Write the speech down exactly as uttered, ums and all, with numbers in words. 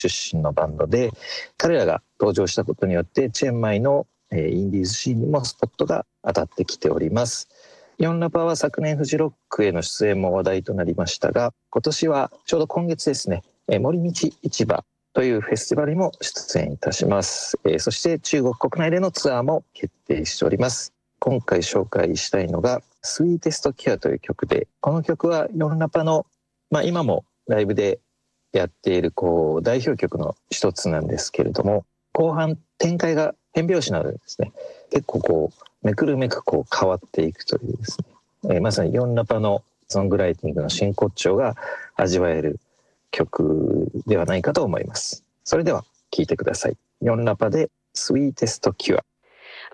出身のバンドで、彼らが登場したことによってチェンマイのインディーズシーンにもスポットが当たってきております。ヨンラパは昨年フジロックへの出演も話題となりましたが、今年はちょうど今月ですね、森道市場というフェスティバルにも出演いたします。そして中国国内でのツアーも決定しております。今回紹介したいのがスイーテストキュアという曲で、この曲はヨンラパの、まあ、今もライブでやっているこう代表曲の一つなんですけれども、後半展開が変拍子なのでですね、結構こうめくるめくこう変わっていくというですね、えー、まさにヨンラパのソングライティングの真骨頂が味わえる曲ではないかと思います。それでは聴いてください。ヨンラパでスイーテストキュア。